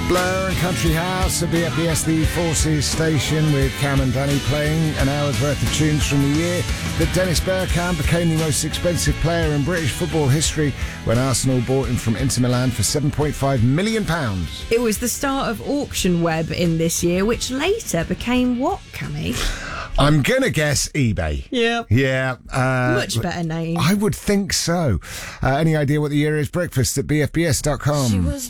Blur and Country House at BFBS, the Forces station, with Cam and Danny playing an hour's worth of tunes from the year that Dennis Bergkamp became the most expensive player in British football history when Arsenal bought him from Inter Milan for £7.5 million. It was the start of Auction Web in this year, which later became what, Cammy? I'm going to guess eBay. Yep. Yeah. Much better name. I would think so. Any idea what the year is? Breakfast at BFBS.com.